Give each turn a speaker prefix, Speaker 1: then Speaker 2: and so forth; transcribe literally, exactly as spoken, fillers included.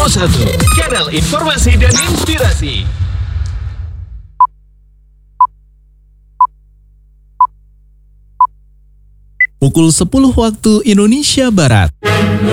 Speaker 1: nol satu, kanal informasi dan inspirasi.
Speaker 2: Pukul sepuluh waktu Indonesia Barat.